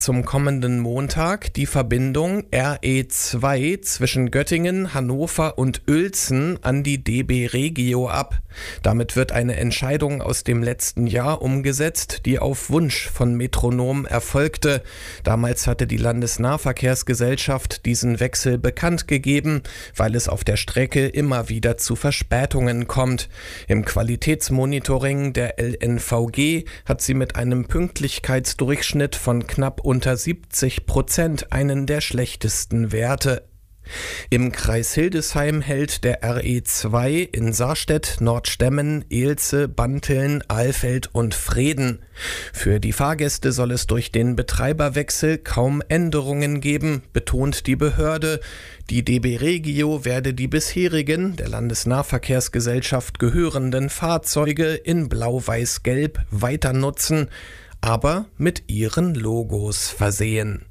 Zum kommenden Montag die Verbindung RE2 zwischen Göttingen, Hannover und Uelzen an die DB Regio ab. Damit wird eine Entscheidung aus dem letzten Jahr umgesetzt, die auf Wunsch von Metronom erfolgte. Damals hatte die Landesnahverkehrsgesellschaft diesen Wechsel bekannt gegeben, weil es auf der Strecke immer wieder zu Verspätungen kommt. Im Qualitätsmonitoring der LNVG hat sie mit einem Pünktlichkeitsdurchschnitt von knapp unter 70% einen der schlechtesten Werte. Im Kreis Hildesheim hält der RE2 in Sarstedt, Nordstemmen, Eelze, Banteln, Alfeld und Vreden. Für die Fahrgäste soll es durch den Betreiberwechsel kaum Änderungen geben, betont die Behörde. Die DB Regio werde die bisherigen, der Landesnahverkehrsgesellschaft gehörenden Fahrzeuge in Blau-Weiß-Gelb weiter nutzen, aber mit ihren Logos versehen.